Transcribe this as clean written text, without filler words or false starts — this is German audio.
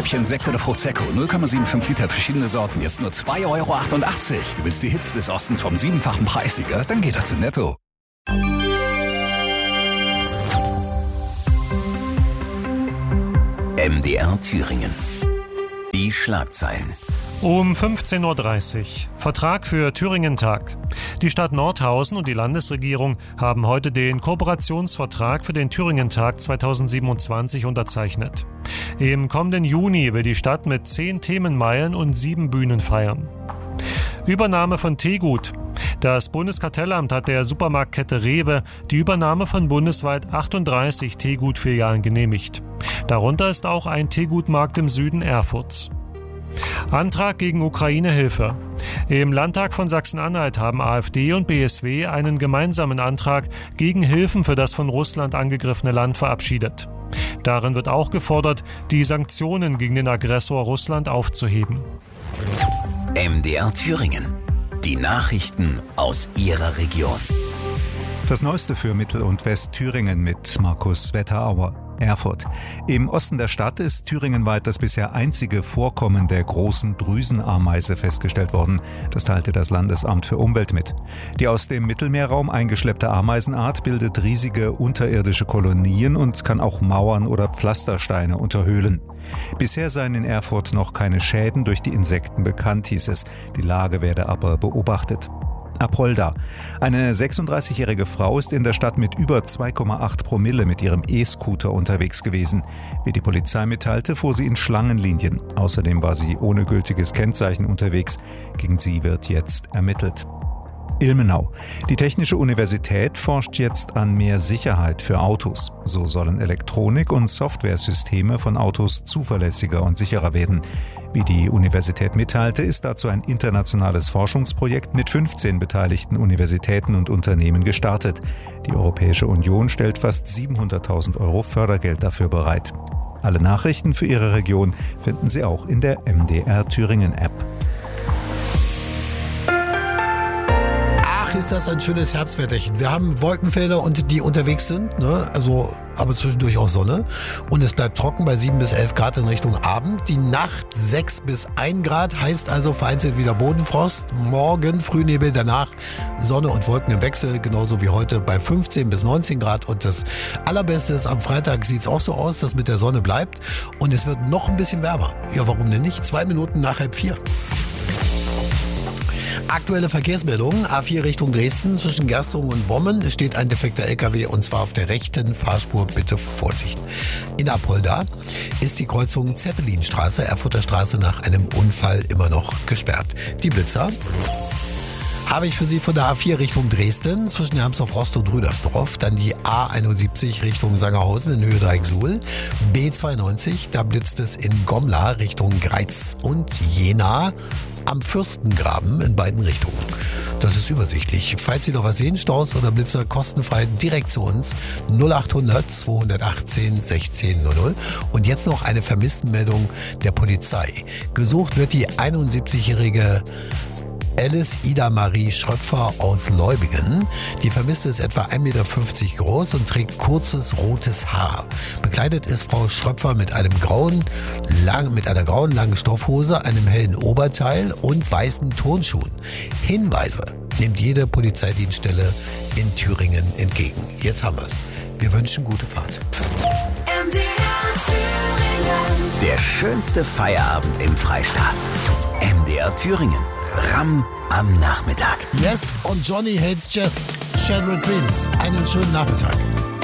Häppchen Sekt oder Prosecco, 0,75 Liter, verschiedene Sorten, jetzt nur 2,88 €. Du willst die Hits des Ostens vom 7-fachen Preissieger? Dann geh doch zu Netto. MDR Thüringen. Die Schlagzeilen. Um 15:30 Uhr. Vertrag für Thüringen-Tag. Die Stadt Nordhausen und die Landesregierung haben heute den Kooperationsvertrag für den Thüringen-Tag 2027 unterzeichnet. Im kommenden Juni will die Stadt mit 10 Themenmeilen und 7 Bühnen feiern. Übernahme von Teegut. Das Bundeskartellamt hat der Supermarktkette Rewe die Übernahme von bundesweit 38 Teegut-Filialen genehmigt. Darunter ist auch ein Teegutmarkt im Süden Erfurts. Antrag gegen Ukraine-Hilfe. Im Landtag von Sachsen-Anhalt haben AfD und BSW einen gemeinsamen Antrag gegen Hilfen für das von Russland angegriffene Land verabschiedet. Darin wird auch gefordert, die Sanktionen gegen den Aggressor Russland aufzuheben. MDR Thüringen. Die Nachrichten aus Ihrer Region. Das Neueste für Mittel- und Westthüringen mit Markus Wetterauer. Erfurt. Im Osten der Stadt ist thüringenweit das bisher einzige Vorkommen der großen Drüsenameise festgestellt worden. Das teilte das Landesamt für Umwelt mit. Die aus dem Mittelmeerraum eingeschleppte Ameisenart bildet riesige unterirdische Kolonien und kann auch Mauern oder Pflastersteine unterhöhlen. Bisher seien in Erfurt noch keine Schäden durch die Insekten bekannt, hieß es. Die Lage werde aber beobachtet. Apolda. Eine 36-jährige Frau ist in der Stadt mit über 2,8 Promille mit ihrem E-Scooter unterwegs gewesen. Wie die Polizei mitteilte, fuhr sie in Schlangenlinien. Außerdem war sie ohne gültiges Kennzeichen unterwegs. Gegen sie wird jetzt ermittelt. Ilmenau. Die Technische Universität forscht jetzt an mehr Sicherheit für Autos. So sollen Elektronik- und Softwaresysteme von Autos zuverlässiger und sicherer werden. Wie die Universität mitteilte, ist dazu ein internationales Forschungsprojekt mit 15 beteiligten Universitäten und Unternehmen gestartet. Die Europäische Union stellt fast 700.000 € Fördergeld dafür bereit. Alle Nachrichten für Ihre Region finden Sie auch in der MDR Thüringen App. Ist das ein schönes Herbstwetterchen. Wir haben Wolkenfelder, und die unterwegs sind, ne? Also, aber zwischendurch auch Sonne. Und es bleibt trocken bei 7 bis 11 Grad in Richtung Abend. Die Nacht 6 bis 1 Grad, heißt also vereinzelt wieder Bodenfrost. Morgen Frühnebel, danach Sonne und Wolken im Wechsel, genauso wie heute bei 15 bis 19 Grad. Und das Allerbeste ist, am Freitag sieht es auch so aus, dass mit der Sonne bleibt. Und es wird noch ein bisschen wärmer. Ja, warum denn nicht? 2 Minuten nach 3:30. Aktuelle Verkehrsmeldungen. A4 Richtung Dresden zwischen Gerstungen und Wommen steht ein defekter LKW, und zwar auf der rechten Fahrspur. Bitte Vorsicht. In Apolda ist die Kreuzung Zeppelinstraße, Erfurter Straße, nach einem Unfall immer noch gesperrt. Die Blitzer habe ich für Sie von der A4 Richtung Dresden zwischen Hermsdorf Ost und Rüdersdorf. Dann die A71 Richtung Sangerhausen in Höhe Dreiecksuhl. B92, da blitzt es in Gomla Richtung Greiz und Jena am Fürstengraben in beiden Richtungen. Das ist übersichtlich. Falls Sie noch was sehen, Staus oder Blitzer, kostenfrei direkt zu uns. 0800 218 1600. Und jetzt noch eine Vermisstenmeldung der Polizei. Gesucht wird die 71-jährige Alice Ida Marie Schröpfer aus Leubingen. Die Vermisste ist etwa 1,50 Meter groß und trägt kurzes rotes Haar. Bekleidet ist Frau Schröpfer mit einer grauen langen Stoffhose, einem hellen Oberteil und weißen Turnschuhen. Hinweise nimmt jede Polizeidienststelle in Thüringen entgegen. Jetzt haben wir es. Wir wünschen gute Fahrt. Der schönste Feierabend im Freistaat. MDR Thüringen. Ram am Nachmittag. Yes, und Johnny Hates Jazz. Shattered Dreams. Einen schönen Nachmittag.